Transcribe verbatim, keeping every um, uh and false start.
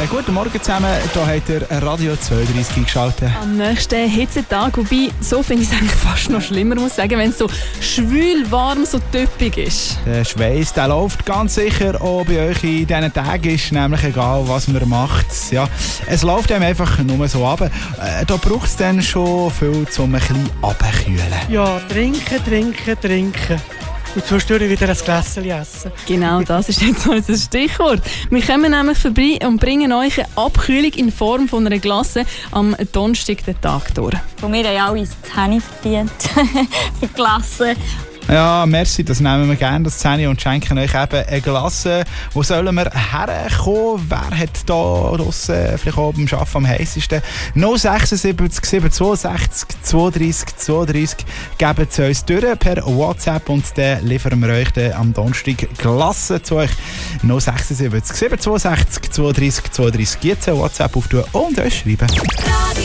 Äh, guten Morgen zusammen, hier habt ihr Radio zweiunddreißig eingeschaltet. Am nächsten Hitzetag, wobei, so finde ich es eigentlich fast noch schlimmer, muss ich sagen, wenn es so schwül, warm, so töppig ist. Der Schweiß, der läuft ganz sicher auch bei euch in diesen Tagen, ist nämlich egal, was man macht. Ja, es läuft einem einfach nur so runter. Äh, da braucht es dann schon viel, um ein bisschen runterzukühlen. Ja, trinken, trinken, trinken. Und zwischendurch wieder ein Gläschen essen. Genau, das ist jetzt unser Stichwort. Wir kommen nämlich vorbei und bringen euch eine Abkühlung in Form von einer Glasse am Donnerstag den Tag durch. Von mir haben alle das Zähne verdient für die Glasse. Ja, merci, das nehmen wir gerne, das Zähne, und schenken euch eben eine Glasse. Wo sollen wir herkommen? Wer hat da draussen vielleicht auch beim Arbeiten am heissesten? null sechs sieben sieben zwei sechs zweiunddreißig zweiunddreißig geben Sie uns durch per WhatsApp und dann liefern wir euch dann am Donnerstag Glasse zu euch. null sechs sieben sieben zwei sechs zweiunddreißig zweiunddreißig jetzt WhatsApp auftun und euch schreiben.